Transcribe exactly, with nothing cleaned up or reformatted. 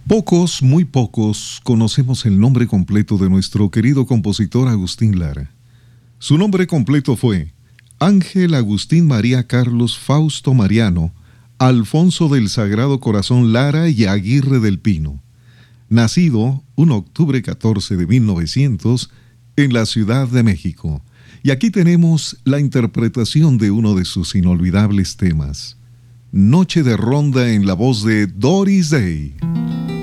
Pocos, muy pocos, conocemos el nombre completo de nuestro querido compositor Agustín Lara. Su nombre completo fue Ángel Agustín María Carlos Fausto Mariano, Alfonso del Sagrado Corazón Lara y Aguirre del Pino. Nacido un octubre catorce de mil novecientos en la Ciudad de México. Y aquí tenemos la interpretación de uno de sus inolvidables temas. Noche de Ronda en la voz de Doris Day.